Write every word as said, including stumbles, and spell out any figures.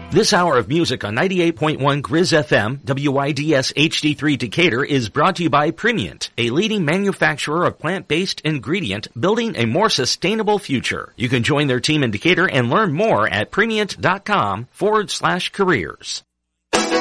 This hour of music on ninety-eight point one Grizz F M, W I D S H D three Decatur is brought to you by Primient, a leading manufacturer of plant-based ingredient building a more sustainable future. You can join their team in Decatur and learn more at Primient.com forward slash careers.